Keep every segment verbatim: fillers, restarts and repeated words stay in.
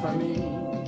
famille.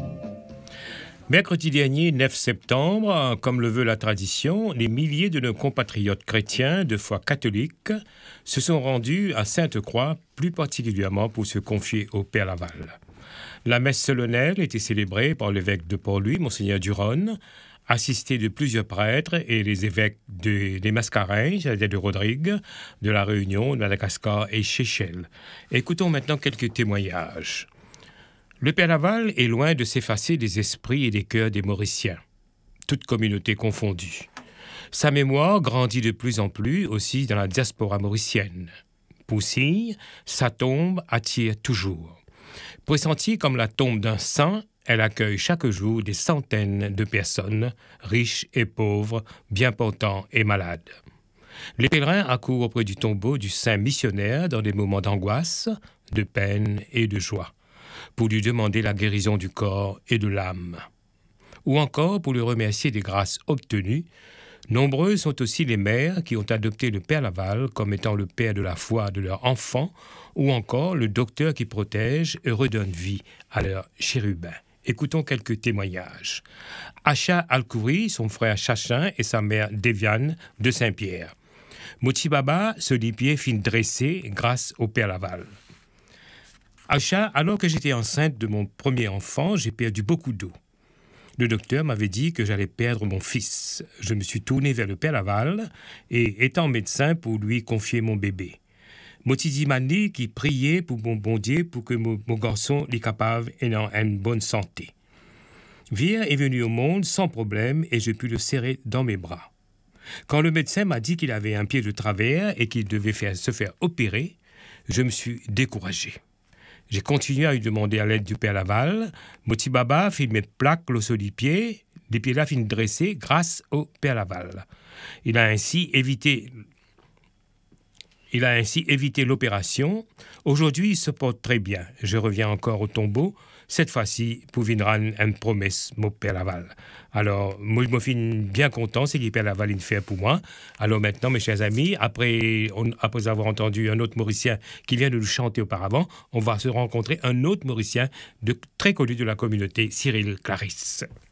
Mercredi dernier, neuf septembre, comme le veut la tradition, les milliers de nos compatriotes chrétiens de foi catholique se sont rendus à Sainte-Croix, plus particulièrement pour se confier au Père Laval. La messe solennelle était célébrée par l'évêque de Port-Louis, Monseigneur Duronne, assisté de plusieurs prêtres et les évêques de, des Mascareins, de Rodrigue, de La Réunion, de Madagascar et Seychelles. Écoutons maintenant quelques témoignages. Le Père Laval est loin de s'effacer des esprits et des cœurs des Mauriciens, toutes communautés confondues. Sa mémoire grandit de plus en plus aussi dans la diaspora mauricienne. Pour signe, sa tombe attire toujours. Pressentie comme la tombe d'un saint, elle accueille chaque jour des centaines de personnes, riches et pauvres, bien portants et malades. Les pèlerins accourent auprès du tombeau du saint missionnaire dans des moments d'angoisse, de peine et de joie, pour lui demander la guérison du corps et de l'âme. Ou encore pour lui remercier des grâces obtenues. Nombreux sont aussi les mères qui ont adopté le Père Laval comme étant le père de la foi de leur enfant, ou encore le docteur qui protège et redonne vie à leur chérubin. Écoutons quelques témoignages. Acha Alkouri, son frère Chachin et sa mère Deviane de Saint-Pierre. Motibaba se dit pied fin dressé grâce au Père Laval. Acha, alors que j'étais enceinte de mon premier enfant, j'ai perdu beaucoup d'eau. Le docteur m'avait dit que j'allais perdre mon fils. Je me suis tourné vers le Père Laval et étant médecin pour lui confier mon bébé. Motidi Mani qui priait pour mon bon Dieu pour que mon, mon garçon soit capable et en une bonne santé. Vire est venu au monde sans problème et je pus le serrer dans mes bras. Quand le médecin m'a dit qu'il avait un pied de travers et qu'il devait faire, se faire opérer, je me suis découragé. J'ai continué à lui demander à l'aide du Père Laval. Motibaba fit mes plaques l'osso du pied, les pieds là fin dressés grâce au Père Laval. Il a ainsi évité Il a ainsi évité l'opération. Aujourd'hui, il se porte très bien. Je reviens encore au tombeau. Cette fois-ci, pour venir une promesse, mon Père Laval. Alors, moi, je me suis bien content, c'est que le Père Laval il fait pour moi. Alors maintenant, mes chers amis, après, on, après avoir entendu un autre Mauricien qui vient de nous chanter auparavant, on va se rencontrer un autre Mauricien de, très connu de la communauté, Cyril Clarisse.